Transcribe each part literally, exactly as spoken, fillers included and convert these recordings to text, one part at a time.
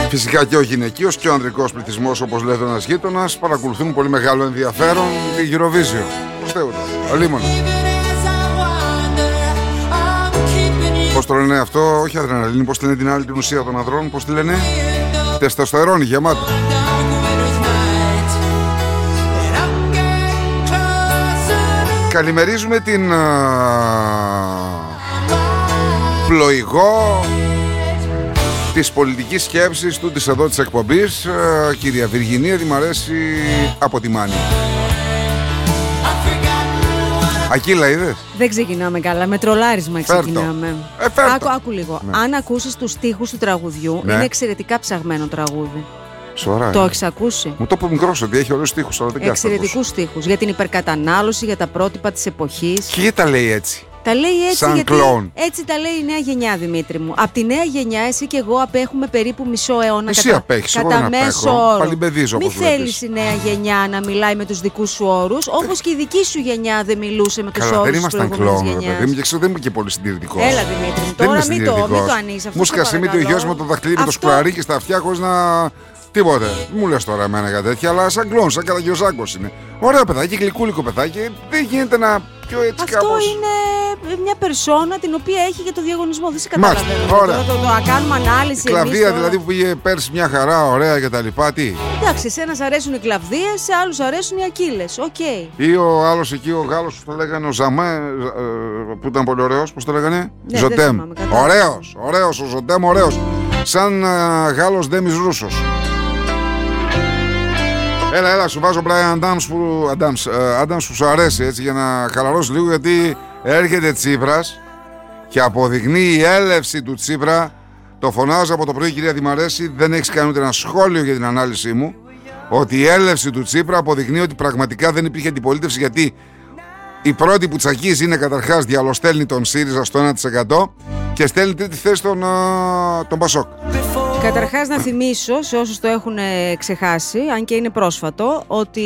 Φυσικά και ο γυναικείος και ο ανδρικός πληθυσμός, όπως λέει ένας γείτονας, παρακολουθούν πολύ μεγάλο ενδιαφέρον τη Eurovision. Προς Θεού, αλίμονα. Πώς το λένε αυτό, όχι αδρεναλίνη, πώς τη λένε την άλλη την ουσία των ανδρών, πώς τη λένε, τεστοστερόνη γεμάτο. Καλημερίζουμε την α, πλοηγό της πολιτικής σκέψης του της εδώ της εκπομπής, α, κυρία Βυργινία Δημαρέση από τη Μάνη. Ακύλα είδες? Δεν ξεκινάμε καλά, με τρολάρισμα ξεκινάμε. Ε, άκου, άκου λίγο. Ναι. Αν ακούσεις τους στίχους του τραγουδιού, ναι, είναι εξαιρετικά ψαγμένο τραγούδι. Σωρά, το έχεις ακούσει? Μου το είπε μικρός ότι έχει ωραίους στίχους, αλλά δεν κάθεται. Εξαιρετικούς στίχους για την υπερκατανάλωση, για τα πρότυπα της εποχής. Και γιατί τα λέει έτσι? Τα λέει έτσι σαν γιατί κλόν. Έτσι τα λέει η νέα γενιά, Δημήτρη μου. Από τη νέα γενιά εσύ και εγώ απέχουμε περίπου μισό αιώνα. Εσύ κατά, απέχεις, κατά εγώ δεν μέσο απέχω. όρο. Παλιμπεδίζω, όπως Μην θέλεις η νέα γενιά να μιλάει με τους δικούς σου όρους, όπως και η δική σου γενιά δεν μιλούσε με τους Καλά, όρους δεν της ήμασταν προηγούμενης κλόν, παιδί μου, και ξέρω δεν είμαι και πολύ συντηρητικός. Έλα, Δημήτρη μου, τώρα μην το, μην το ανοίξεις αυτό. Μου σκασίμεται ο γιος με το δαχτυλί με το σκουλαρίκι στα αυτιά χωρίς να. Τίποτε. Μου λες τώρα εμένα κάτι τέτοια, αλλά σαν κλόν, σαν καταγιοζάκος είναι. Ωραίο παιδάκι, γλυκούλικο παιδάκι. Δεν γίνεται να πιο έτσι αυτό κάπως. Αυτό είναι μια περσόνα την οποία έχει για το διαγωνισμό. Δεν σε καταλαβαίνω. Ωραία. Το, το, το, το κάνουμε ανάλυση. Η κλαβδία τώρα... δηλαδή που πήγε πέρσι μια χαρά, ωραία κτλ. Τι. Εντάξει, σε ένας αρέσουν οι κλαβδίες, σε άλλους αρέσουν οι ακύλες. Οκ. Okay. Ή ο άλλος εκεί, ο Γάλλος που το λέγανε, ο Ζαμέ, που ήταν πολύ ωραίος, πώς το λέγανε. Ναι, Ζοτέμ. Ωραίος, ωραίος, ο Ζοτέμ, ωραίος. Σαν uh, Γάλλος Ντέμις Ρούσος. Έλα, έλα, σου βάζω Brian Adams που, Adams, uh, Adams που σου αρέσει έτσι για να χαλαρώσει λίγο, γιατί έρχεται Τσίπρας και αποδεικνύει η έλευση του Τσίπρα. Το φωνάζω από το πρωί, κυρία Δημαρέση, δεν έχεις κάνει ούτε ένα σχόλιο για την ανάλυση μου, ότι η έλευση του Τσίπρα αποδεικνύει ότι πραγματικά δεν υπήρχε αντιπολίτευση, γιατί η πρώτη που τσακίζει είναι καταρχάς διαλοστέλνει τον ΣΥΡΙΖΑ στο ένα τοις εκατό και στέλνει τρίτη θέση τον, uh, τον Πασόκ. Καταρχάς να θυμίσω σε όσους το έχουν ξεχάσει, αν και είναι πρόσφατο, ότι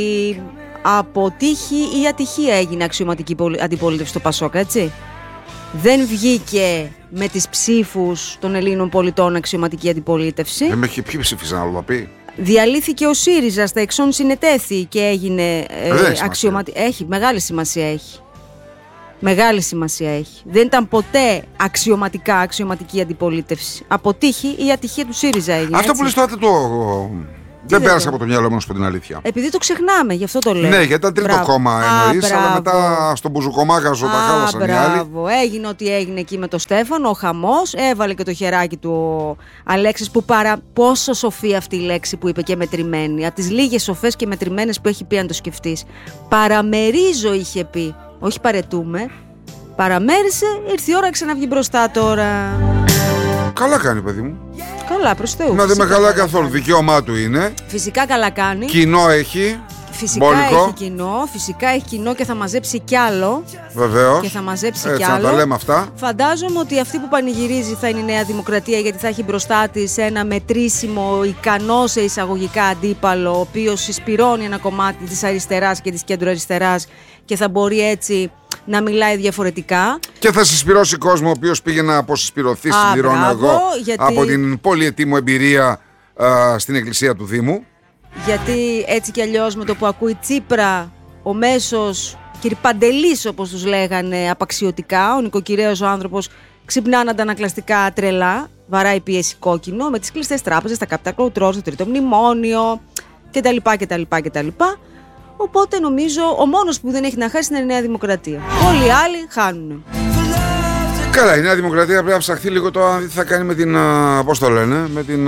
από τύχη ή ατυχία έγινε αξιωματική αντιπολίτευση στο Πασόκ, έτσι. Δεν βγήκε με τις ψήφους των Ελλήνων πολιτών αξιωματική αντιπολίτευση. Δεν με έχει ποιοι ψήφισαν, άλλο να πει. Διαλύθηκε ο ΣΥΡΙΖΑ, στα εξών συνετέθη και έγινε ε, αξιωματική. Έχει, μεγάλη σημασία έχει. Μεγάλη σημασία έχει. Δεν ήταν ποτέ αξιωματικά αξιωματική αντιπολίτευση. Από τύχη ή ατυχία του ΣΥΡΙΖΑ έγινε. Αυτό έτσι. που λες τότε το. Δεν πέρασε από το μυαλό μου, να σου πω την αλήθεια. Επειδή το ξεχνάμε, γι' αυτό το λέω. Ναι, γιατί ήταν τρίτο μπράβο. Κόμμα εννοείς, αλλά μετά στον μπουζουκομάγαζο τα χάλασαν οι άλλοι. Έγινε ό,τι έγινε εκεί με τον Στέφανο, ο χαμός. Έβαλε και το χεράκι του ο Αλέξης, που παρα... πόσο σοφή αυτή η λέξη που είπε, και μετρημένη. Από τις λίγες σοφές και μετρημένες που έχει πει, αν το σκεφτείς. Παραμερίζω, είχε πει. Όχι παρετούμε. Παραμέρισε, ήρθε η ώρα να ξαναβγεί μπροστά τώρα. Καλά κάνει, παιδί μου. Καλά, προς Θεού. Να δεν με καλά καθόλου. Δικαίωμά του είναι. Φυσικά καλά κάνει. Κοινό έχει. Φυσικά μπόλικο. Έχει κοινό. Φυσικά έχει κοινό και θα μαζέψει κι άλλο. Βεβαίως. Και θα μαζέψει έτσι, κι άλλο. Να τα λέμε αυτά. Φαντάζομαι ότι αυτή που πανηγυρίζει θα είναι η Νέα Δημοκρατία, γιατί θα έχει μπροστά της ένα μετρήσιμο, ικανό σε εισαγωγικά αντίπαλο, ο οποίος συσπυρώνει ένα κομμάτι της αριστεράς και της κέντρο-αριστεράς και θα μπορεί έτσι να μιλάει διαφορετικά. Και θα συσπυρώσει κόσμο ο οποίος πήγε να αποσυσπυρωθεί, συμπληρώνω εγώ, γιατί... από την πολυετή μου εμπειρία α, στην εκκλησία του Δήμου. Γιατί έτσι κι αλλιώς με το που ακούει Τσίπρα, ο μέσος κυρπαντελής, όπως τους λέγανε απαξιωτικά, ο νοικοκυρέος ο άνθρωπος, ξυπνάνε αντανακλαστικά τρελά, βαράει πίεση κόκκινο, με τις κλειστές τράπεζες, τα capital controls, το τρίτο μνημόνιο κτλ. κτλ, κτλ. Οπότε νομίζω ο μόνος που δεν έχει να χάσει είναι η Νέα Δημοκρατία. Όλοι οι άλλοι χάνουν. Καλά, η Νέα Δημοκρατία πρέπει να ψαχθεί λίγο το τι θα κάνει με την, πώς το λένε, με την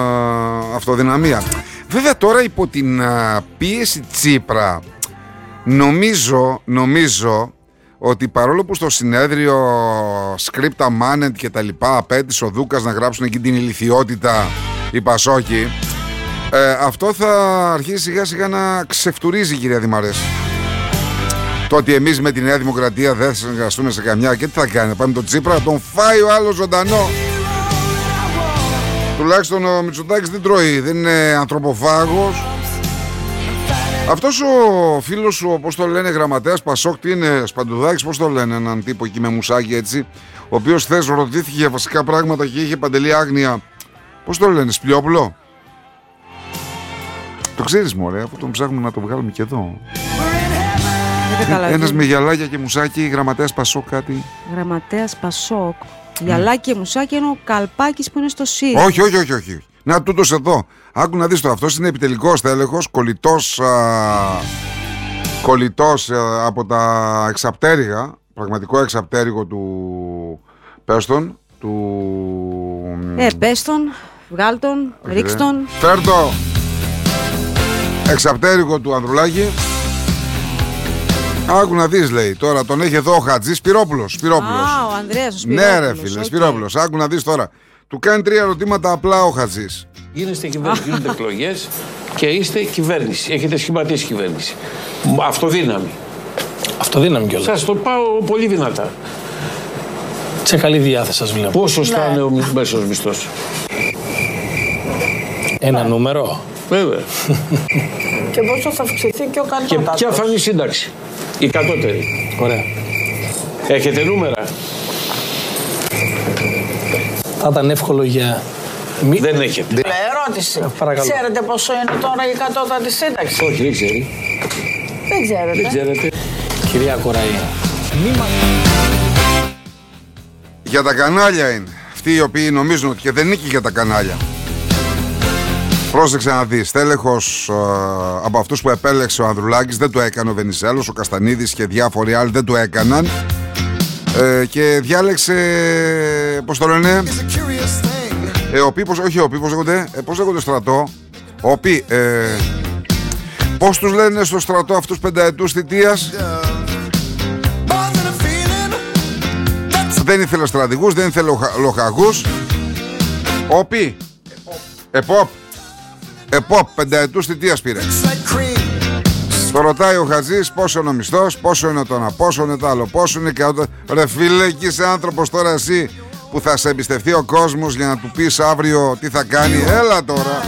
α, αυτοδυναμία. Βέβαια τώρα υπό την α, πίεση Τσίπρα νομίζω, νομίζω ότι παρόλο που στο συνέδριο σκρίπτα Μάνετ και τα λοιπά απέτησε ο Δούκας να γράψουν εκεί την ηλιθιότητα οι Πασόκοι, Ε, αυτό θα αρχίσει σιγά σιγά να ξεφτουρίζει, κυρία Δημαρέση. Το ότι εμείς με τη Νέα Δημοκρατία δεν θα συνεργαστούμε σε καμιά, και τι θα κάνει, θα πάμε τον Τσίπρα, να τον φάει ο άλλος ζωντανό. Τουλάχιστον ο Μητσοτάκης δεν τρώει, δεν είναι ανθρωποφάγος. Αυτός ο φίλος σου, πώς το λένε, γραμματέας Πασόκ, τι είναι, Σπαντουδάκης, πώς το λένε, έναν τύπο εκεί με μουσάκι έτσι, ο οποίος χθες ρωτήθηκε για βασικά πράγματα και είχε παντελή άγνοια. Πώς το λένε, Σπλιόπουλο? Το ξέρεις μωρέ, αφού τον ψάχνουμε να το βγάλουμε και εδώ. Ε, Ένας με γυαλάκια και μουσάκι, γραμματέας Πασόκ κάτι. Γραμματέας Πασόκ. Γυαλάκι και μουσάκι είναι ο Καλπάκης που είναι στο ΣΥΡΙΖΑ. Όχι, όχι, όχι, όχι. Να τούτος εδώ. Άκου να δεις το. Αυτός είναι επιτελικός τέλεχος, κολλητός, α, κολλητός α, από τα εξαπτέρυγα. Πραγματικό εξαπτέρυγο του Πέστον. Του... Ε, Πέστον, βγάλτον, ρίξτον. Φέρτο. Εξαπτέρυγο του Ανδρουλάκη. Άκου να δεις, λέει. Τώρα τον έχει εδώ ο Χατζής Σπυρόπουλος. Σπυρόπουλος. Α, ο Ανδρέας ο Σπυρόπουλος. Ναι, ρε φίλε, okay. Σπυρόπουλος. Άκου να δεις τώρα. Του κάνει τρία ερωτήματα απλά ο Χατζής. Γίνεστε κυβέρνηση, γίνονται εκλογές και είστε κυβέρνηση. Έχετε σχηματίσει κυβέρνηση. Αυτοδύναμη. Αυτοδύναμη κιόλας. Σας το πάω πολύ δυνατά. Σε καλή διάθεση σας βλέπω. Πόσο στάνε ο μέσος μισθός? Ένα νούμερο. Βέβαια. Και πόσο θα αυξηθεί και ο κατώτατος. Και ποια θα είναι η σύνταξη? Η κατώτερη. Ωραία. Έχετε νούμερα? Θα ήταν εύκολο για... Μη... Δεν έχετε. Λέει ερώτηση. Παρακαλώ. Ξέρετε πόσο είναι τώρα η κατώτατη σύνταξη? Όχι, δεν ξέρει. Δεν ξέρετε. Δεν ξέρετε. Κυρία Κοραή. Μήμα... Για τα κανάλια είναι. Αυτοί οι οποίοι νομίζουν ότι και δεν νίκη για τα κανάλια. Πρόσεξε να δεις. Τέλεχος ε, από αυτούς που επέλεξε ο Ανδρουλάκης δεν το έκανε ο Βενιζέλος, ο Καστανίδης και διάφοροι άλλοι δεν το έκαναν. Ε, και διάλεξε, πώς το λένε, ε, ο Πίπος, όχι ο Πίπος, λέγονται, ε, πώς λέγονται στρατό, ο Πί, ε, πώς τους λένε στο στρατό αυτούς πενταετούς θητείας? Δεν ήθελε στρατηγούς, δεν ήθελε λοχαγούς. Ο Πί, ΕΠΟΠ, ΕΠΟΠ, πενταετούς θητείας πήρε. Το ρωτάει ο Χατζής πόσο είναι ο μισθός, πόσο είναι το ένα, πόσο είναι το άλλο, πόσο είναι και άλλο. Ρε φίλε, εκεί είσαι άνθρωπος τώρα εσύ που θα σε εμπιστευτεί ο κόσμος για να του πεις αύριο τι θα κάνει. Έλα τώρα.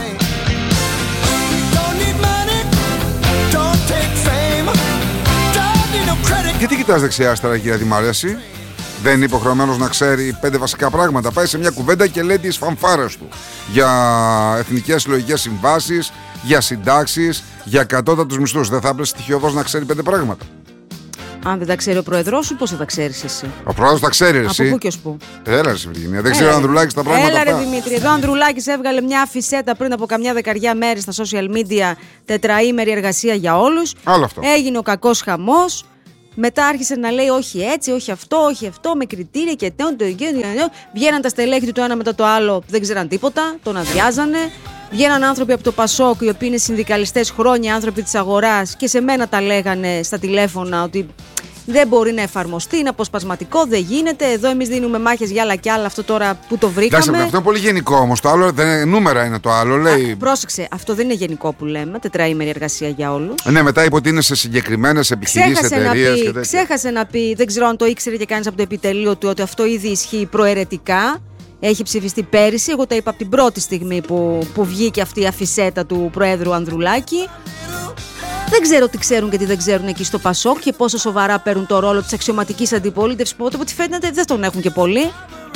Γιατί κοιτάς δεξιά-αριστερά, κυρία Δημαρέση? Δεν είναι υποχρεωμένος να ξέρει πέντε βασικά πράγματα? Πάει σε μια κουβέντα και λέει τις φανφάρες του για εθνικές συλλογικές συμβάσεις, για συντάξεις, για κατώτατους μισθούς. Δεν θα έπρεπε στοιχειοδός να ξέρει πέντε πράγματα? Αν δεν τα ξέρει ο πρόεδρός σου, πώς θα τα ξέρεις εσύ? Ο πρόεδρος τα ξέρει, εσύ. Από πού και ως πού? Έλα, εσύ, Βυργινία. Δεν ξέρει ο Ανδρουλάκης τα πράγματα. Έλα, αυτά. ρε Δημήτρη. Εδώ ο Ανδρουλάκης έβγαλε μια αφισέτα πριν από καμιά δεκαριά μέρες στα social media. Τετραήμερη εργασία για όλους. Άλλο αυτό. Έγινε ο κακός χαμός. Μετά άρχισε να λέει όχι έτσι, όχι αυτό, όχι αυτό, με κριτήρια και τέτοιο. Βγαίναν τα στελέχη του το ένα μετά το άλλο, δεν ξέραν τίποτα, τον αδειάζανε. Βγαίναν άνθρωποι από το Πασόκ, οι οποίοι είναι συνδικαλιστές χρόνια, άνθρωποι της αγοράς, και σε μένα τα λέγανε στα τηλέφωνα ότι δεν μπορεί να εφαρμοστεί, είναι αποσπασματικό, δεν γίνεται. Εδώ εμείς δίνουμε μάχες για άλλα και άλλα. Αυτό τώρα που το βρήκαμε. Εντάξει, αυτό είναι πολύ γενικό όμως. Το άλλο δεν, νούμερα είναι το άλλο. Λέει... Α, πρόσεξε, αυτό δεν είναι γενικό που λέμε. Τετραήμερη εργασία για όλους. Ναι, μετά είπε ότι είναι σε συγκεκριμένες επιχειρήσεις, εταιρείες και τέτοια. Ξέχασε να πει, δεν ξέρω αν το ήξερε και κανείς από το επιτελείο του, ότι αυτό ήδη ισχύει προαιρετικά. Έχει ψηφιστεί πέρυσι. Εγώ τα είπα από την πρώτη στιγμή που, που βγήκε αυτή η αφισέτα του Προέδρου Ανδρουλάκη. Δεν ξέρω τι ξέρουν και τι δεν ξέρουν εκεί στο Πασόκ και πόσο σοβαρά παίρνουν το ρόλο της αξιωματικής αντιπολίτευσης, που ό,τι φαίνεται δεν τον έχουν και πολύ.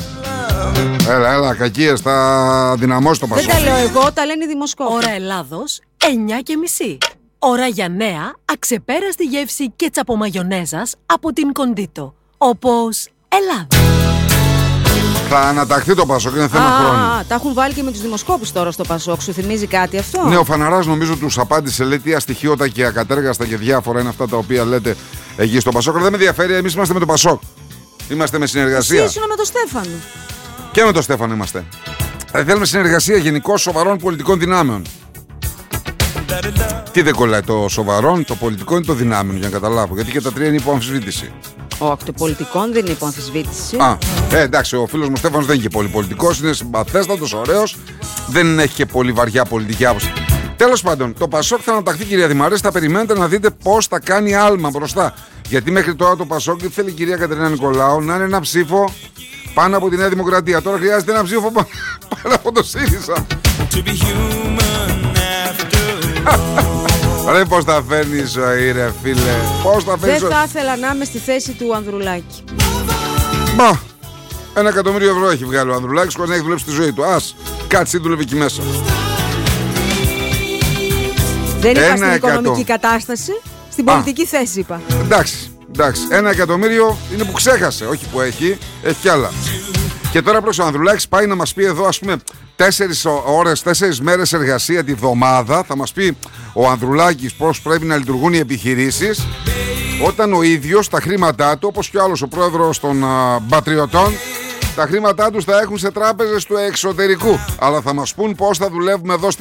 Έλα, έλα, κακίες, θα δυναμώσει το Πασόκ. Δεν τα λέω εγώ, τα λένε οι δημοσκόποι. Ώρα Ελλάδος, εννιά και μισή. Ώρα για νέα, αξεπέραστη γεύση κέτσαπο μαγιονέζας από την Κοντίτο. Όπως Ελλάδα. Θα αναταχθεί το Πασόκ, είναι θέμα α, χρόνου. Α, τα έχουν βάλει και με τους δημοσκόπους τώρα στο Πασόκ. Σου θυμίζει κάτι αυτό? Ναι, ο Φαναράς νομίζω τους απάντησε, λέει τι αστοιχείωτα και ακατέργαστα και διάφορα είναι αυτά τα οποία λέτε εκεί στο Πασόκ. Δεν με ενδιαφέρει, εμείς είμαστε με το Πασόκ. Είμαστε με συνεργασία. Εσύ ήσουν με τον Στέφανο. Και με τον Στέφανο είμαστε. Ε, θέλουμε συνεργασία γενικώς σοβαρών πολιτικών δυνάμεων. Τι δεν κολλάει το σοβαρών, το πολιτικό είναι το δυνάμεων, για να καταλάβω. Γιατί και τα τρία είναι υπό αμφισβήτηση. Όχι, το πολιτικό δεν είναι υπό αμφισβήτηση. Α, ε, εντάξει, ο φίλος μου Στέφανος δεν είναι και πολύ πολιτικός, είναι συμπαθέστατος, ωραίος, δεν έχει και πολύ βαριά πολιτική άποψη. Τέλος πάντων, το Πασόκ θα αναταχθεί, κυρία Δημαρέση, θα περιμένετε να δείτε πώς θα κάνει άλμα μπροστά. Γιατί μέχρι τώρα το Πασόκ θέλει η κυρία Κατερίνα Νικολάου να είναι ένα ψήφο πάνω από τη Νέα Δημοκρατία. Τώρα χρειάζεται ένα ψήφο πάνω από το ΣΥΡΙΖΑ. Ρε πώς τα φέρνει η ζωή, ρε φίλε. Πώς τα φέρνει. Δεν θα ήθελα να είμαι στη θέση του Ανδρουλάκη. Μα, ένα εκατομμύριο ευρώ έχει βγάλει ο Ανδρουλάκης χωρίς να έχει δουλέψει τη ζωή του. Ας, κάτσε, δούλευε εκεί μέσα. Δεν είπα Ένα στην οικονομική εκατό. κατάσταση, στην πολιτική θέση είπα. Εντάξει, εντάξει. Ένα εκατομμύριο είναι που ξέχασε, όχι που έχει, έχει κι άλλα. Και τώρα προς ο Ανδρουλάκης πάει να μας πει εδώ, ας πούμε, τέσσερις ώρες, τέσσερις μέρες εργασία τη βδομάδα. Θα μας πει ο Ανδρουλάκης πώς πρέπει να λειτουργούν οι επιχειρήσεις, όταν ο ίδιος τα χρήματά του, όπως και ο άλλος ο πρόεδρος των α, Πατριωτών, τα χρήματά τους θα έχουν σε τράπεζες του εξωτερικού. Αλλά θα μας πούν πώς θα δουλεύουμε εδώ στη